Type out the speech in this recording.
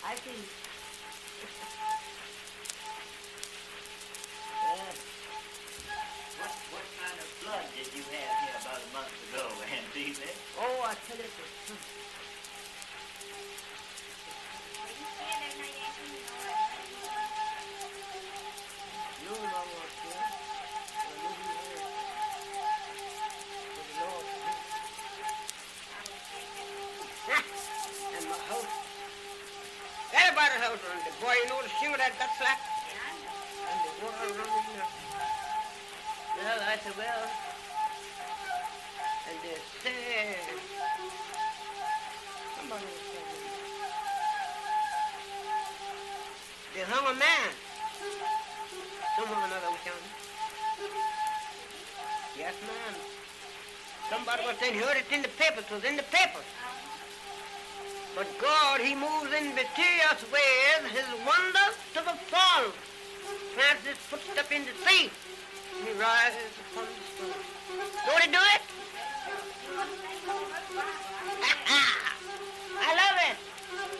I see. What kind of flood did you have here about a month ago, Aunt Beasley? Oh, I tell you, no, I was here. And my house. Everybody's house on the boy, you know the shingle that got flat? And the water running there. Well, I said, well, and they said, somebody was telling me, they hung a man. Somehow or another, we found him. Yes, ma'am. Somebody was saying, he heard it in the papers, it was in the papers. But God, he moves in mysterious ways, his wonders to the fall. Plants his footstep in the sea. He rises